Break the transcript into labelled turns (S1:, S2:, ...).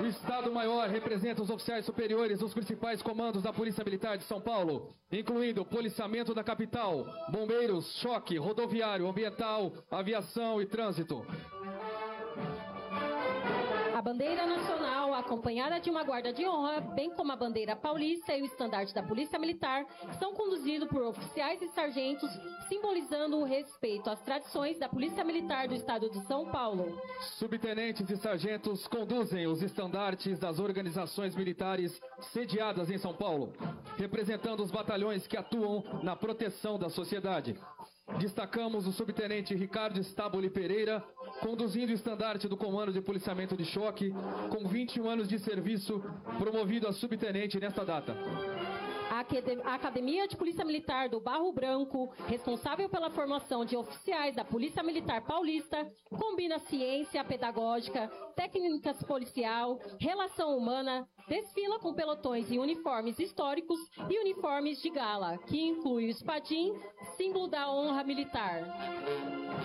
S1: O Estado-Maior representa os oficiais superiores dos principais comandos da Polícia Militar de São Paulo, incluindo policiamento da capital, bombeiros, choque, rodoviário, ambiental, aviação e trânsito.
S2: A bandeira nacional, acompanhada de uma guarda de honra, bem como a bandeira paulista e o estandarte da Polícia Militar, são conduzidos por oficiais e sargentos, simbolizando o respeito às tradições da Polícia Militar do Estado de São Paulo.
S1: Subtenentes e sargentos conduzem os estandartes das organizações militares sediadas em São Paulo, representando os batalhões que atuam na proteção da sociedade. Destacamos o subtenente Ricardo Staboli Pereira, conduzindo o estandarte do Comando de Policiamento de Choque, com 21 anos de serviço, promovido a subtenente nesta data.
S2: A Academia de Polícia Militar do Barro Branco, responsável pela formação de oficiais da Polícia Militar Paulista, combina ciência pedagógica, técnicas policial, relação humana, desfila com pelotões em uniformes históricos e uniformes de gala, que inclui o espadim, símbolo da honra militar.